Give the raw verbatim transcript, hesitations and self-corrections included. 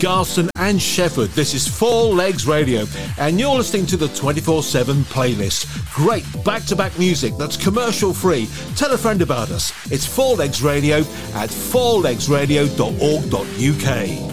Garston and Shefford. This is Four Legs Radio, and you're listening to the twenty-four seven playlist. Great back-to-back music that's commercial-free. Tell a friend about us. It's Four Legs Radio at four legs radio dot org dot U K.